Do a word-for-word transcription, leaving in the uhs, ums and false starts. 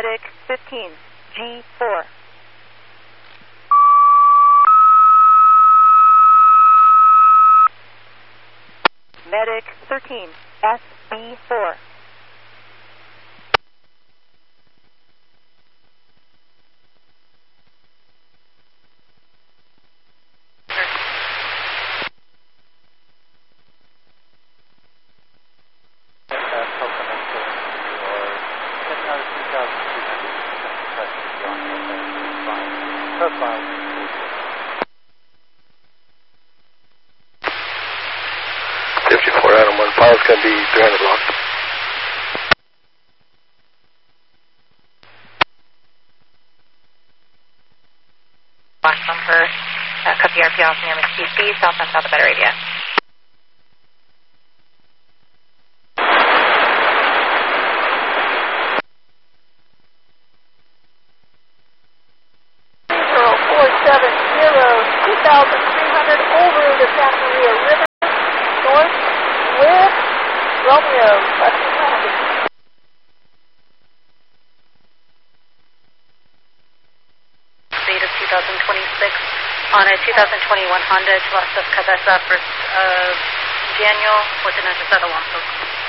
Medic fifteen, G four. Medic thirteen, S B four. fifty-four Adam one, pilot's going to be three hundred block. Watch bumper, uh, cut the R P off near Q C, south and south of better radio. four seven zero, two thousand three hundred over the Santa Maria River, north with Romeo, touching land. Speed of two thousand twenty-six on a two thousand twenty-one Honda to left of Cabeza, first of January, with an intercept along.